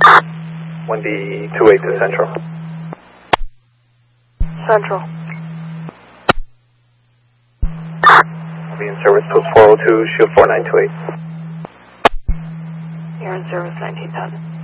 1B28 to Central. Central. I'll be in service post 402, shield 4928. You're in service 1910.